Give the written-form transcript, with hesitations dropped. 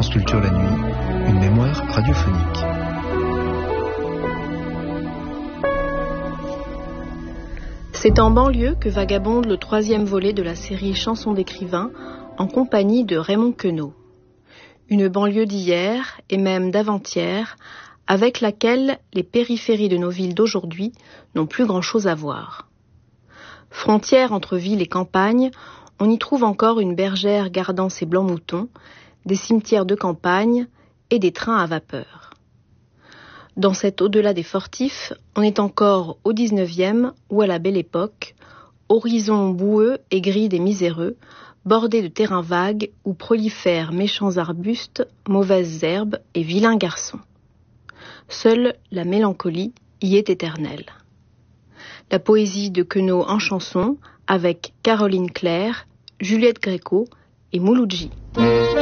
France Culture la nuit, une mémoire radiophonique. C'est en banlieue que vagabonde le 3e volet de la série Chansons d'écrivains en compagnie de Raymond Queneau. Une banlieue d'hier et même d'avant-hier avec laquelle les périphéries de nos villes d'aujourd'hui n'ont plus grand-chose à voir. Frontière entre ville et campagne, on y trouve encore une bergère gardant ses blancs moutons, des cimetières de campagne et des trains à vapeur. Dans cet au-delà des fortifs, on est encore au 19e ou à la Belle Époque, horizon boueux et gris des miséreux, bordé de terrains vagues où prolifèrent méchants arbustes, mauvaises herbes et vilains garçons. Seule la mélancolie y est éternelle. La poésie de Queneau en chanson avec Caroline Claire, Juliette Gréco et Mouloudji.